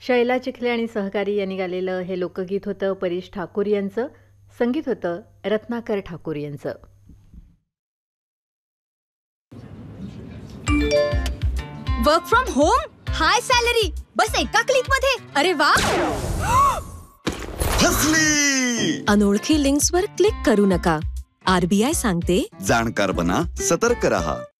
शैला चिखले आणि सहकारी यांनी गालेलं हे लोकगीत होतं परेश ठाकूर यांचं. संगीत होतं रत्नाकर ठाकूर यांचं. Work from home, high salary, बस एका क्लिक मध्ये. अरे वा. फसली. अनोळखी लिंक्सवर क्लिक करू नका. RBI सांगते, जाणकार बना, सतर्क रहा.